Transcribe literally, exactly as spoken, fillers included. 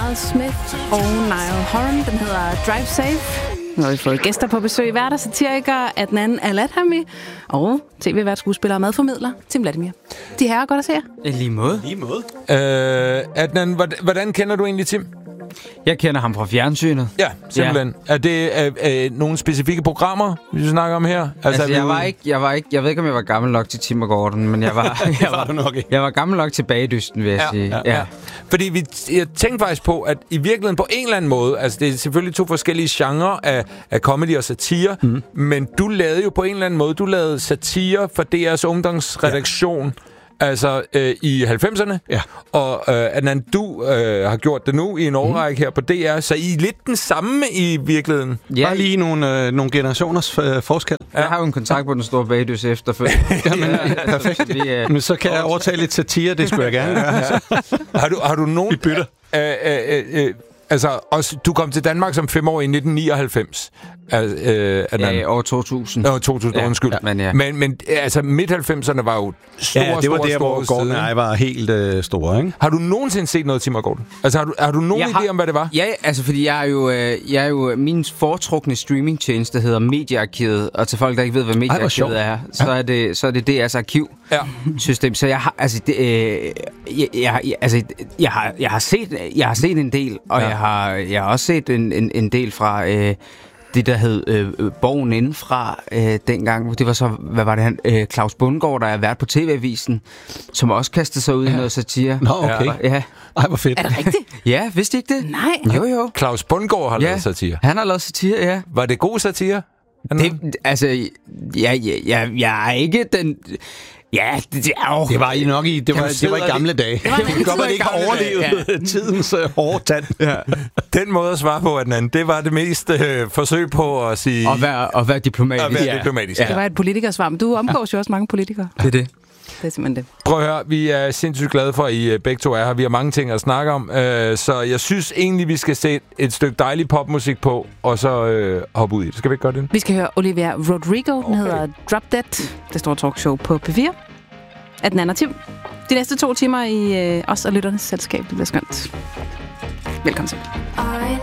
Miles Smith og Niall Horan. Den hedder Drive Safe. Nu har vi fået gæster på besøg. Værter, satiriker Adnan Al-Adhami og tv-vært, skuespiller og madformidler Tim Vladimir. De herrer, godt at se jer. I lige måde. Lige måde. Øh, Adnan, hvordan, hvordan kender du egentlig Tim? Jeg kender ham fra fjernsynet. Ja, simpelthen. Ja. Er det er, er nogle specifikke programmer, vi snakker om her? Altså, altså jeg, vi... var ikke, jeg var ikke, jeg ved ikke, om jeg var gammel nok til Tim og Gordon, men jeg var, jeg var, var, nok ikke. jeg var gammel nok til Bagedysten, vil jeg ja, sige. Ja, ja. Ja. Fordi vi, jeg tænkte faktisk på, at i virkeligheden på en eller anden måde, altså det er selvfølgelig to forskellige genrer af, af comedy og satire, mm. men du lavede jo på en eller anden måde, du lavede satire for D R's ungdomsredaktion, ja. Altså øh, i halvfemserne, ja. Og øh, Adnan, du øh, har gjort det nu i en årrække mm. her på D R, så I er lidt den samme i virkeligheden. Ja. Bare lige nogle, øh, nogle generationers øh, forskel. Ja. Jeg har jo en kontakt på den store Bagedyst efterfølgende. Jamen, ja, perfekt. Vi, øh, Men så kan jeg overtage lidt satire, det skulle jeg gerne gøre. Ja. Har du, har du nogen... Vi bytter. Øh, øh, øh, altså, også, du kom til Danmark som femårig i nitten nioghalvfems. Altså, øh, ja, år to tusind. År to tusind, ja, undskyld. Ja, men, ja. men, men altså, midt-halvfemserne var jo store, ja, det var store, der, store, hvor Gordon og jeg var helt øh, store, ikke? Har du nogensinde set noget Tim og Gordon? Altså, har du, har du nogen idé om, hvad det var? Ja, altså, fordi jeg er jo, øh, jeg er jo min foretrukne streamingtjeneste hedder Mediearkivet, og til folk, der ikke ved, hvad Mediearkivet er, så ja. er det, så er det D R's arkivsystem. Ja. Så jeg har, altså, det, øh, jeg, jeg, altså, jeg har, jeg har set, jeg har set en del, og ja. jeg har, jeg har også set en, en, en del fra... Øh, det, der hed øh, Borgen Indenfra øh, dengang. Det var så, hvad var det han? Øh, Claus Bundgaard, der er vært på T V-avisen, som også kastede sig ud ja. i noget satire. Nå, okay. Ja. Ej, hvor fedt. Er det rigtigt? Ja, vidste I ikke det? Nej. Jo, jo. Claus Bundgaard har ja. lavet satire. Han har lavet satire, ja. Var det god satire? Det, altså, ja, ja, ja, jeg er ikke den... Ja, det, det er jo... Det var I nok i, det var, det var i gamle dage. Det var det godt, man ikke har overlevet ja. tidens uh, hårde tand. Ja. Den måde at svare på, Adnan, det var det mest øh, forsøg på at sige... Og være, og være diplomatisk. Og være ja. diplomatisk, ja. Det var et politikersvar, men du omgås jo også mange politikere. Det er det. Det er simpelthen det. Prøv at høre, vi er sindssygt glade for, at I begge to er her. Vi har mange ting at snakke om, øh, så jeg synes egentlig, vi skal sætte et stykke dejlig popmusik på, og så øh, hoppe ud i det. Skal vi ikke gøre det? Vi skal høre Olivia Rodrigo, okay. Den hedder Drop Dead. Det store talkshow på P fire. Adnan og Tim. De næste to timer i øh, os og lytternes selskab. Det bliver skønt. Velkommen til.